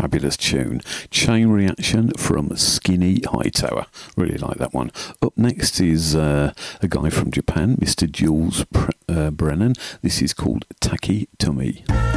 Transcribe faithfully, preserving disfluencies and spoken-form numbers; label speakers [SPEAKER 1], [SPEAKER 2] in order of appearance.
[SPEAKER 1] fabulous tune. Chain Reaction from Skinny Hightower. Really like that one. Up next is uh, a guy from Japan, Mister Jules Pre- uh, Brennan. This is called Taki to Me.